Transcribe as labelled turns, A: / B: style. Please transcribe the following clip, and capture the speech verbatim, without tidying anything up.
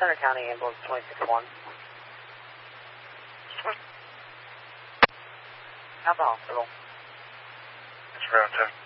A: Center County Ambulance twenty-six one. At the hospital.
B: It's around ten.